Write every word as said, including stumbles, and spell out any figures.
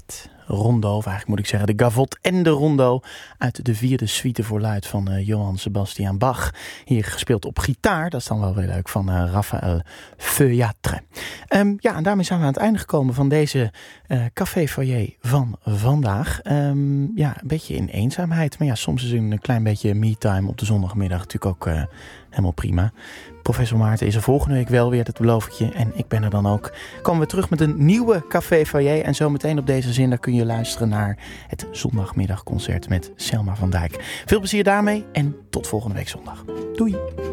het rondo, of eigenlijk moet ik zeggen de gavotte en de rondo uit de vierde suite voor luid van uh, Johann Sebastian Bach. Hier gespeeld op gitaar, dat is dan wel weer leuk, van uh, Raphaël Feuillatre. Um, ja, en daarmee zijn we aan het einde gekomen van deze uh, Café Foyer van vandaag. Um, ja, een beetje in eenzaamheid, maar ja, soms is een klein beetje me-time op de zondagmiddag natuurlijk ook uh, helemaal prima. Professor Maarten is er volgende week wel weer, dat beloof ik je. En ik ben er dan ook. Komen we terug met een nieuwe Café Foyer. En zo meteen op deze zender kun je luisteren naar het zondagmiddagconcert met Selma van Dijk. Veel plezier daarmee en tot volgende week zondag. Doei!